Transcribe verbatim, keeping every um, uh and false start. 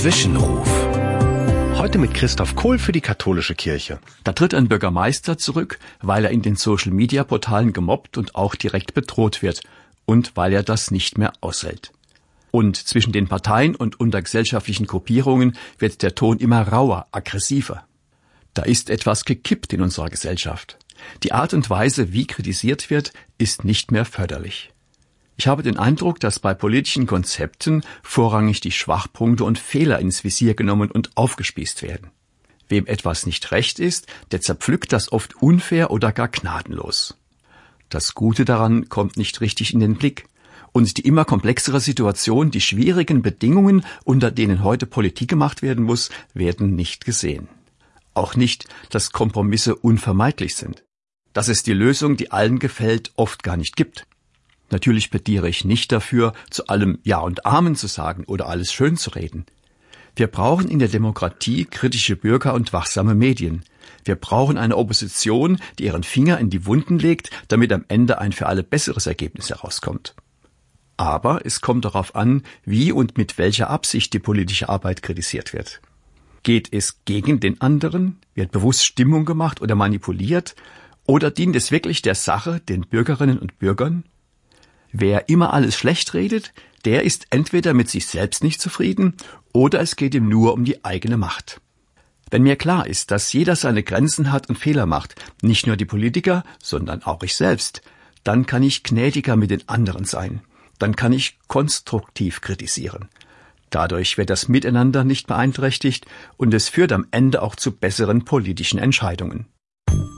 Zwischenruf. Heute mit Christoph Kohl für die katholische Kirche. Da tritt ein Bürgermeister zurück, weil er in den Social-Media-Portalen gemobbt und auch direkt bedroht wird und weil er das nicht mehr aushält. Und zwischen den Parteien und unter gesellschaftlichen Gruppierungen wird der Ton immer rauer, aggressiver. Da ist etwas gekippt in unserer Gesellschaft. Die Art und Weise, wie kritisiert wird, ist nicht mehr förderlich. Ich habe den Eindruck, dass bei politischen Konzepten vorrangig die Schwachpunkte und Fehler ins Visier genommen und aufgespießt werden. Wem etwas nicht recht ist, der zerpflückt das oft unfair oder gar gnadenlos. Das Gute daran kommt nicht richtig in den Blick. Und die immer komplexere Situation, die schwierigen Bedingungen, unter denen heute Politik gemacht werden muss, werden nicht gesehen. Auch nicht, dass Kompromisse unvermeidlich sind. Dass es die Lösung, die allen gefällt, oft gar nicht gibt. Natürlich plädiere ich nicht dafür, zu allem Ja und Amen zu sagen oder alles schön zu reden. Wir brauchen in der Demokratie kritische Bürger und wachsame Medien. Wir brauchen eine Opposition, die ihren Finger in die Wunden legt, damit am Ende ein für alle besseres Ergebnis herauskommt. Aber es kommt darauf an, wie und mit welcher Absicht die politische Arbeit kritisiert wird. Geht es gegen den anderen? Wird bewusst Stimmung gemacht oder manipuliert? Oder dient es wirklich der Sache, den Bürgerinnen und Bürgern? Wer immer alles schlecht redet, der ist entweder mit sich selbst nicht zufrieden oder es geht ihm nur um die eigene Macht. Wenn mir klar ist, dass jeder seine Grenzen hat und Fehler macht, nicht nur die Politiker, sondern auch ich selbst, dann kann ich gnädiger mit den anderen sein. Dann kann ich konstruktiv kritisieren. Dadurch wird das Miteinander nicht beeinträchtigt und es führt am Ende auch zu besseren politischen Entscheidungen.